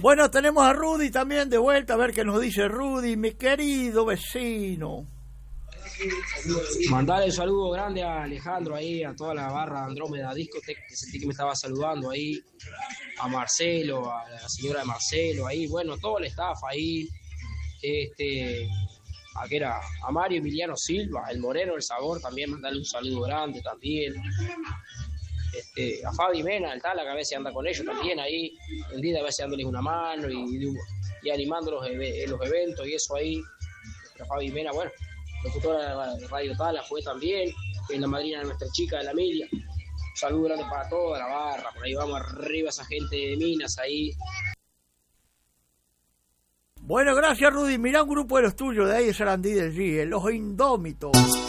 Bueno, tenemos a Rudy también de vuelta, a ver qué nos dice Rudy, mi querido vecino. Mandale un saludo grande a Alejandro ahí, a toda la barra Andrómeda Discotech, que sentí que me estaba saludando ahí, a Marcelo, a la señora de Marcelo ahí, bueno, todo el staff ahí, a Mario Emiliano Silva, el Moreno del Sabor, también mandale un saludo grande también. A Fabi Mena, el Tala, que a veces anda con ellos también ahí, el día a veces dándoles una mano y animando los eventos y eso ahí. A Fabi Mena, bueno, locutora de Radio Tala fue también, es la madrina de nuestra chica de la Emilia. Un saludo grande para toda la barra, por ahí vamos arriba esa gente de Minas ahí. Bueno, gracias Rudy, mirá un grupo de los tuyos de ahí de Sarandí del Río, Los Indómitos.